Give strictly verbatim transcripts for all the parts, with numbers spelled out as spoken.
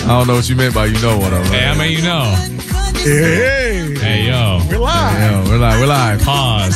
I don't know what you meant by you know what I mean. Hey, I mean, you know. Hey, Hey, yo. we're live. Hey, yo, we're live. We're live. Pause.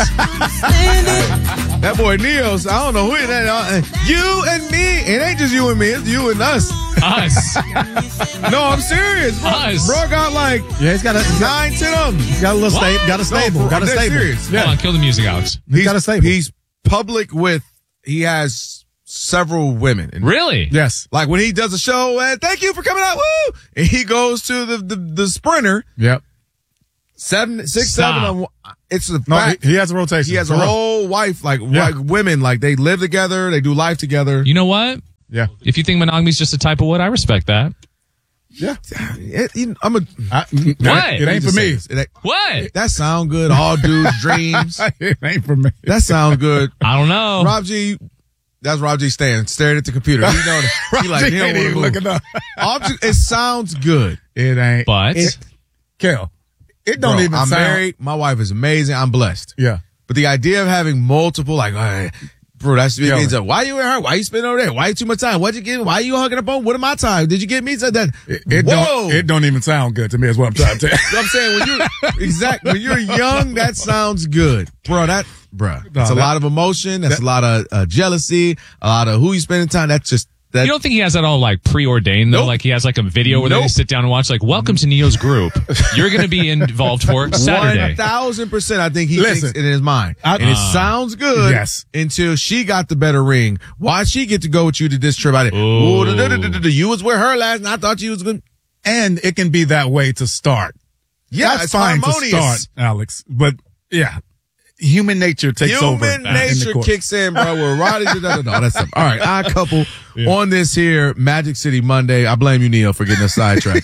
That boy Neos, I don't know who that is. You and me. It ain't just you and me. It's you and us. Us. No, I'm serious. Bro, Us. bro got like Yeah, he's got a he's got, nine, ten of them. he's got a little What? stable. Got a stable. No, got a I'm dead stable. serious. Yeah. Hold on, kill the music, Alex. He's got a stable. He's public with, he has several women. And Really? Yes. like when he does a show, and thank you for coming out, woo! And he goes to the, the, the sprinter, Yep. seven, six, Stop. seven. Of, it's a No, fact. he, he has a rotation. He has For a real. whole wife, like, Yeah. like women, like they live together, they do life together. You know what? Yeah. If you think monogamy is just a type of wood, I respect that. Yeah. It- you know, I'm a. I, What? It ain't for me. It ain't- What? that sound good. All dudes' dreams. It ain't for me. That sounds good. I don't know. Rob G. That's Rob G. Stan staring at the computer. He know that. He like he He don't ain't want even to looking move. up. Object, it sounds good. It ain't. But it, Kel, it don't Bro, even I'm sound. married. My wife is amazing. I'm blessed. Yeah. But the idea of having multiple, like, all right, bro, that's Yeah. means up. Why you with her? Why you spending over there? Why you too much time? What'd you get? Why you hugging up on? What am I time? Did you get me? So that It, it whoa. don't. It don't even sound good to me. Is what I'm trying to tell you. You know what I'm saying when you're exactly when you're young, that sounds good, bro. That, bro, No, that's a that- lot of emotion. That's that- a lot of uh, jealousy. A lot of who you spending time. That's just that. you don't think he has that all like preordained though? Nope. Like he has like a video where Nope. they sit down and watch like, welcome to Neo's group. You're going to be involved for Saturday. One thousand percent. I think he Listen, thinks it in his mind, I- and it Uh, sounds good. yes. Until she got the better ring. Why she get to go with you to this trip? I did. Ooh. Ooh, da, da, da, da, da, da. You was with her last, and I thought you was good. And it can be that way to start. Yeah, That's it's fine to harmonious. start, Alex. But yeah, human nature takes over. Human uh, in the nature court. kicks in, bro. We're riding to that. No, that's something. All right, our couple on this here Magic City Monday. I blame you, Neil, for getting us sidetracked.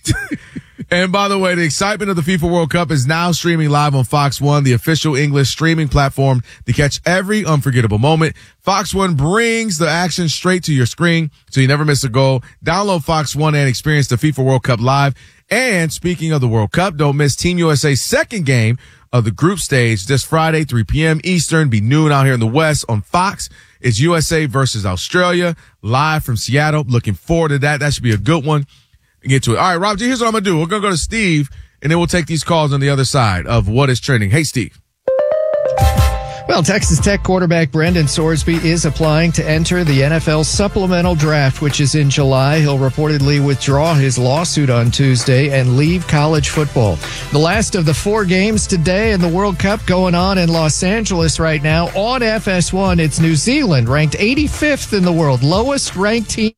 And by the way, the excitement of the FIFA World Cup is now streaming live on Fox One, the official English streaming platform to catch every unforgettable moment. Fox One brings the action straight to your screen so you never miss a goal. Download Fox One and experience the FIFA World Cup live. And speaking of the World Cup, don't miss Team U S A's second game of the group stage this Friday, three p.m. Eastern, be noon out here in the West on Fox. It's U S A versus Australia, live from Seattle. Looking forward to that. That should be a good one. Get to it. All right, Rob G, here's what I'm going to do. We're going to go to Steve, and then we'll take these calls on the other side of what is trending. Hey, Steve. Well, Texas Tech quarterback Brendan Sorsby is applying to enter the N F L supplemental draft, which is in July. He'll reportedly withdraw his lawsuit on Tuesday and leave college football. The last of the four games today in the World Cup going on in Los Angeles right now. On F S one, it's New Zealand, ranked eighty-fifth in the world, lowest ranked team.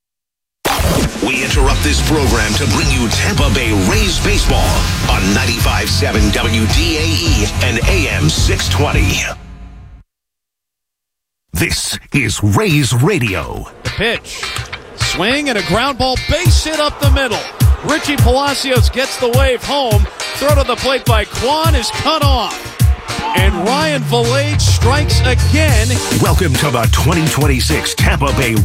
We interrupt this program to bring you Tampa Bay Rays baseball on ninety-five point seven W D A E and A M six twenty. This is Rays Radio. The pitch. Swing and a ground ball, base hit up the middle. Richie Palacios gets the wave home. Throw to the plate by Kwan is cut off. And Ryan Valade strikes again. Welcome to the twenty twenty-six Tampa Bay